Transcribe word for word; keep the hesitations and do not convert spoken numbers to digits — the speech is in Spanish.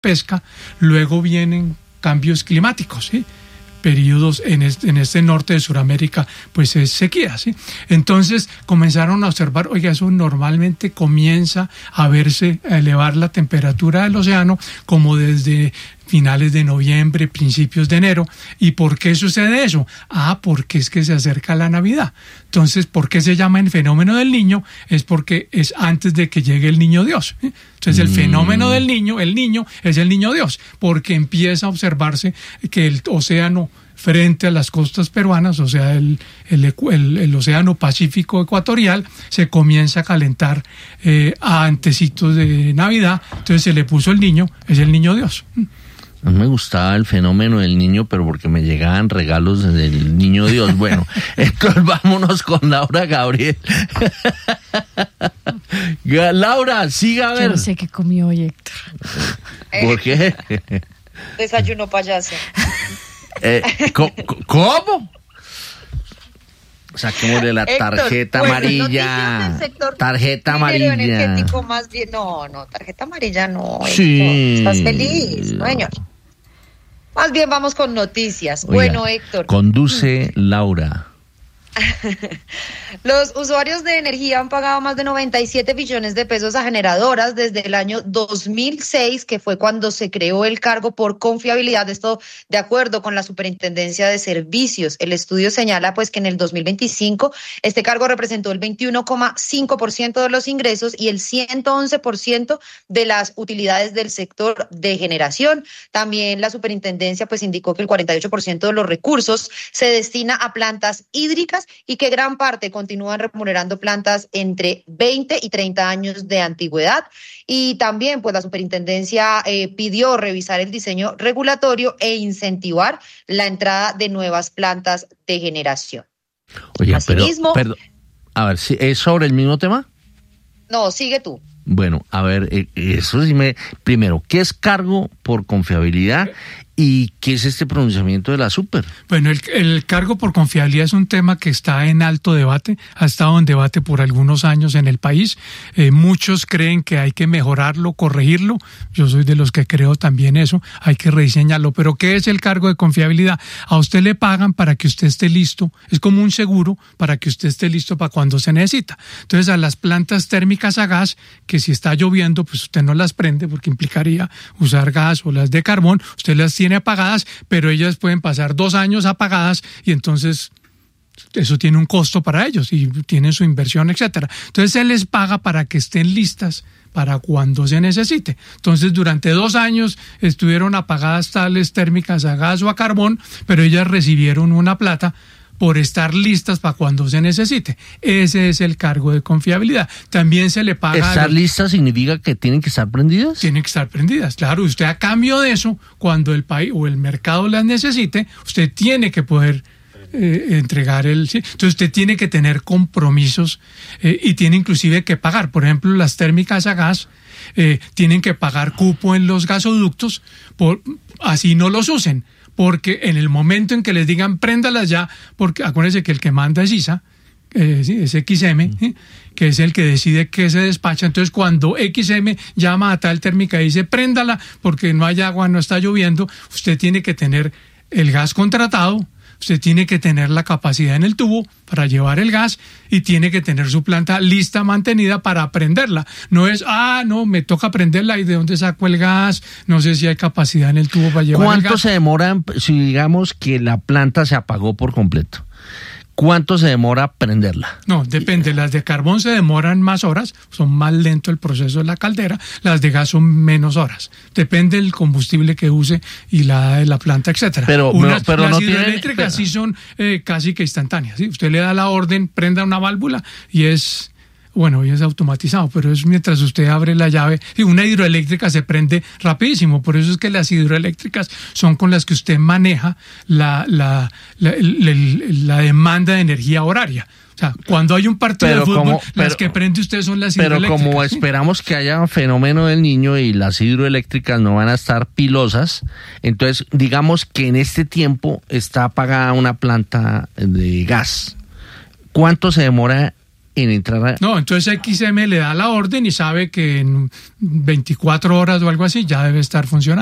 pesca, luego vienen cambios climáticos, ¿sí? Periodos en este, en este norte de Sudamérica, pues es sequía, ¿sí? Entonces comenzaron a observar, oiga, eso normalmente comienza a verse, a elevar la temperatura del océano como desde finales de noviembre, principios de enero. ¿Y por qué sucede eso? Ah, porque es que se acerca la Navidad. Entonces, ¿por qué se llama el fenómeno del niño? Es porque es antes de que llegue el niño Dios, ¿eh? Entonces, el mm. fenómeno del niño, el niño es el niño Dios, porque empieza a observarse que el océano frente a las costas peruanas, o sea, el, el, el, el océano Pacífico ecuatorial, se comienza a calentar eh, a antecitos de Navidad. Entonces se le puso el niño, es el niño Dios. No me gustaba el fenómeno del niño, pero porque me llegaban regalos del niño Dios. Bueno, entonces vámonos con Laura Gabriel. Laura, siga a ver. Yo no sé qué comió hoy, Héctor. ¿Por qué? Desayuno payaso. Eh, ¿Cómo? Saquémosle la tarjeta Héctor, amarilla. Bueno, tarjeta amarilla. Energético más bien. No, no, tarjeta amarilla no. Sí. Héctor, estás feliz, señor. Más bien vamos con noticias. Oiga, bueno, Héctor. Conduce Laura. Los usuarios de energía han pagado más de noventa y siete billones de pesos a generadoras desde el año dos mil seis, que fue cuando se creó el cargo por confiabilidad. Esto de acuerdo con la Superintendencia de Servicios. El estudio señala pues que en el dos mil veinticinco este cargo representó el veintiuno coma cinco por ciento de los ingresos y el ciento once por ciento de las utilidades del sector de generación. También la Superintendencia pues indicó que el cuarenta y ocho por ciento de los recursos se destina a plantas hídricas y que gran parte continúan remunerando plantas entre veinte y treinta años de antigüedad. Y también pues la superintendencia eh, pidió revisar el diseño regulatorio e incentivar la entrada de nuevas plantas de generación. Oye, pero, perdón, a ver, ¿es sobre el mismo tema? No, sigue tú. Bueno, a ver, eso sí me... Primero, ¿qué es cargo por confiabilidad? ¿Y qué es este pronunciamiento de la Super? Bueno, el, el cargo por confiabilidad es un tema que está en alto debate, ha estado en debate por algunos años en el país. Eh, muchos creen que hay que mejorarlo, corregirlo. Yo soy de los que creo también eso, hay que rediseñarlo. Pero ¿qué es el cargo de confiabilidad? A usted le pagan para que usted esté listo, es como un seguro para que usted esté listo para cuando se necesita. Entonces, a las plantas térmicas a gas, que si está lloviendo, pues usted no las prende porque implicaría usar gas, o las de carbón, usted las tiene apagadas, pero ellas pueden pasar dos años apagadas y entonces eso tiene un costo para ellos y tienen su inversión, etcétera. Entonces se les paga para que estén listas para cuando se necesite. Entonces durante dos años estuvieron apagadas tales térmicas a gas o a carbón, pero ellas recibieron una plata por estar listas para cuando se necesite. Ese es el cargo de confiabilidad. También se le paga... ¿Estar los... listas significa que tienen que estar prendidas? Tienen que estar prendidas, claro. Usted a cambio de eso, cuando el país o el mercado las necesite, usted tiene que poder eh, entregar el... ¿sí? Entonces usted tiene que tener compromisos eh, y tiene inclusive que pagar. Por ejemplo, las térmicas a gas eh, tienen que pagar cupo en los gasoductos, por, así no los usen. Porque en el momento en que les digan préndalas ya, porque acuérdense que el que manda es I S A, eh, sí, es X M, ¿sí? Que es el que decide qué se despacha. Entonces cuando X M llama a tal térmica y dice préndala porque no hay agua, no está lloviendo, usted tiene que tener el gas contratado, usted tiene que tener la capacidad en el tubo para llevar el gas y tiene que tener su planta lista, mantenida para prenderla. No es, ah, no, me toca prenderla y de dónde saco el gas, no sé si hay capacidad en el tubo para llevar el gas. ¿Cuánto se demora si digamos que la planta se apagó por completo? ¿Cuánto se demora prenderla? No, depende. Las de carbón se demoran más horas, son más lento el proceso de la caldera. Las de gas son menos horas. Depende del combustible que use y la, la planta, etcétera. Pero, Unas, pero las no hidroeléctricas tienen, sí son eh, casi que instantáneas. ¿sí? Usted le da la orden, prenda una válvula y es... Bueno, ya es automatizado, pero es mientras usted abre la llave. Y una hidroeléctrica se prende rapidísimo, por eso es que las hidroeléctricas son con las que usted maneja la, la, la, la, la demanda de energía horaria. O sea, cuando hay un partido pero de fútbol, como, pero, las que prende usted son las pero hidroeléctricas. Pero como ¿sí? esperamos que haya un fenómeno del niño y las hidroeléctricas no van a estar pilosas, entonces digamos que en este tiempo está apagada una planta de gas. ¿Cuánto se demora en entrar a... No, entonces X M le da la orden y sabe que en veinticuatro horas o algo así ya debe estar funcionando.